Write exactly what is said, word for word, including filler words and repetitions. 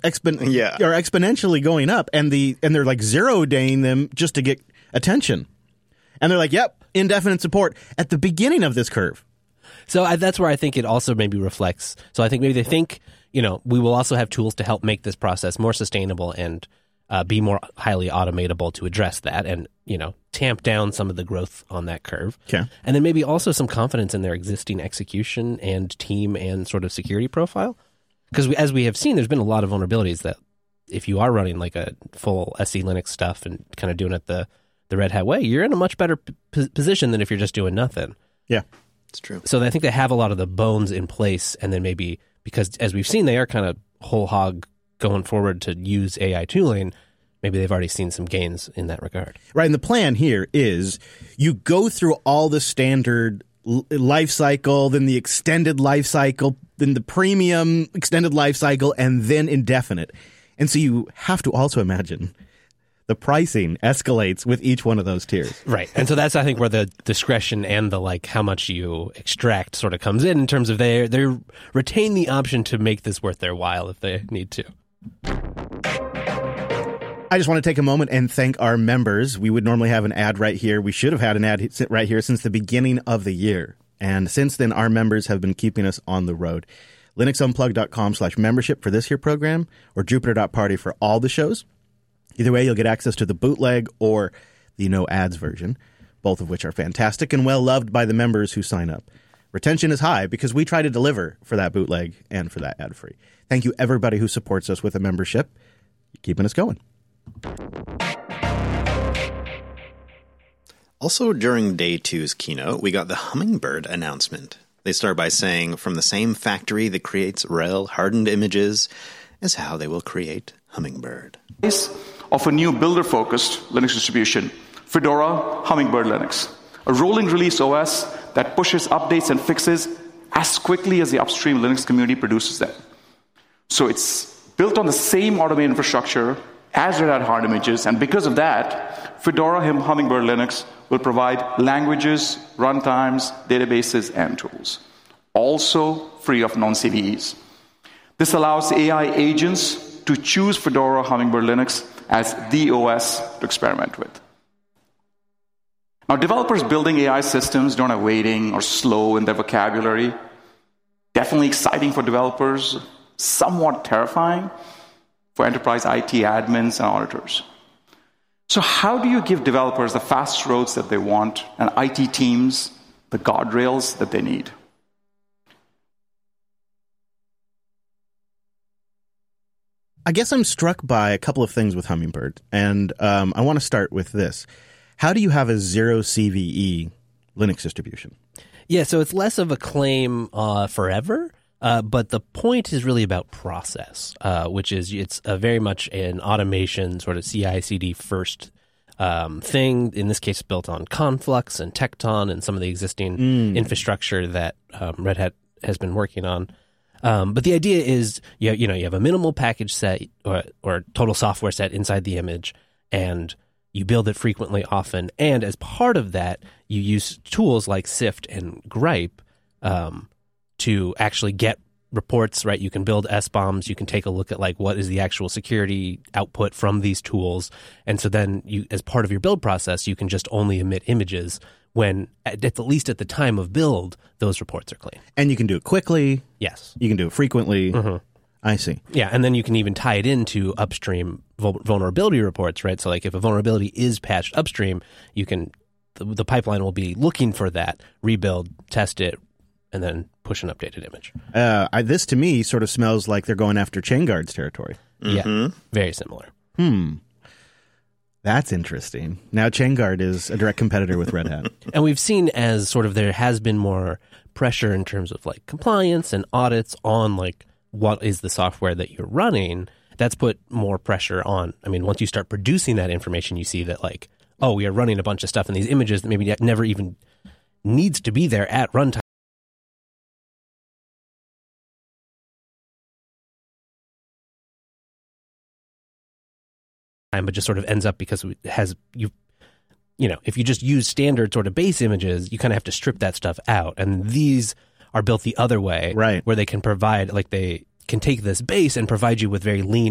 expon- yeah. are exponentially going up, and the and they're like zero daying them just to get attention. And they're like, yep, indefinite support at the beginning of this curve. So I, that's where I think it also maybe reflects. So I think maybe they think, you know, we will also have tools to help make this process more sustainable and uh, be more highly automatable to address that and, you know, tamp down some of the growth on that curve. Okay. And then maybe also some confidence in their existing execution and team and sort of security profile. Because as we have seen, there's been a lot of vulnerabilities that if you are running like a full S C Linux stuff and kind of doing it the, the Red Hat way, you're in a much better p- position than if you're just doing nothing. Yeah. It's true. So I think they have a lot of the bones in place, and then maybe because, as we've seen, they are kind of whole hog going forward to use A I tooling, maybe they've already seen some gains in that regard. Right, and the plan here is you go through all the standard l- life cycle, then the extended life cycle, then the premium extended life cycle, and then indefinite. And so you have to also imagine the pricing escalates with each one of those tiers. Right. And so that's, I think, where the discretion and the, like, how much you extract sort of comes in, in terms of they they retain the option to make this worth their while if they need to. I just want to take a moment and thank our members. We would normally have an ad right here. We should have had an ad right here since the beginning of the year. And since then, our members have been keeping us on the road. linuxunplug.com slash membership for this here program, or jupiter.party for all the shows. Either way, you'll get access to the bootleg or the no ads version, both of which are fantastic and well loved by the members who sign up. Retention is high because we try to deliver for that bootleg and for that ad free. Thank you, everybody who supports us with a membership. You're keeping us going. Also, during day two's keynote, we got the Hummingbird announcement. They start by saying, from the same factory that creates RHEL hardened images is how they will create Hummingbird. Of a new builder-focused Linux distribution, Fedora Hummingbird Linux, a rolling release O S that pushes updates and fixes as quickly as the upstream Linux community produces them. So it's built on the same automated infrastructure as Red Hat hard images, and because of that, Fedora Hummingbird Linux will provide languages, runtimes, databases, and tools, also free of non-C V Es. This allows A I agents to choose Fedora Hummingbird Linux as the O S to experiment with. Now, developers building A I systems don't have waiting or slow in their vocabulary. Definitely exciting for developers, somewhat terrifying for enterprise I T admins and auditors. So how do you give developers the fast roads that they want and I T teams the guardrails that they need? I guess I'm struck by a couple of things with Hummingbird, and um, I want to start with this. How do you have a zero C V E Linux distribution? Yeah, so it's less of a claim uh, forever, uh, but the point is really about process, uh, which is it's a very much an automation sort of C I C D first um, thing. In this case, built on Conflux and Tecton and some of the existing mm. infrastructure that um, Red Hat has been working on. Um, but the idea is, you, you know, you have a minimal package set or, or total software set inside the image, and you build it frequently, often. And as part of that, you use tools like Sift and Gripe um, to actually get reports, right? You can build S bombs. You can take a look at like what is the actual security output from these tools. And so then you, as part of your build process, you can just only emit images when, at, at least at the time of build, those reports are clean. And you can do it quickly. Yes. You can do it frequently. Mm-hmm. I see. Yeah, and then you can even tie it into upstream vul- vulnerability reports, right? So like if a vulnerability is patched upstream, you can the, the pipeline will be looking for that, rebuild, test it, and then push an updated image. Uh, I, this, to me, sort of smells like they're going after ChainGuard's territory. Mm-hmm. Yeah, very similar. Hmm. That's interesting. Now ChainGuard is a direct competitor with Red Hat. And we've seen as sort of there has been more pressure in terms of like compliance and audits on like what is the software that you're running. That's put more pressure on. I mean, once you start producing that information, you see that like, oh, we are running a bunch of stuff in these images that maybe never even needs to be there at runtime. But just sort of ends up because it has you, you know, if you just use standard sort of base images, you kind of have to strip that stuff out. And these are built the other way, right? Where they can provide, like they can take this base and provide you with very lean